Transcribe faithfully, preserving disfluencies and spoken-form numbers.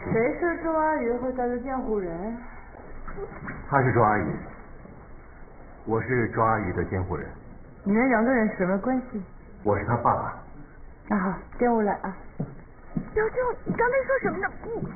谁是周阿姨和她的监护人？ 她是周阿姨，我是周阿姨的监护人。 你们两个人什么关系？ 我是她爸爸。 那好，进屋来啊。 舅舅，你刚才说什么呢？不。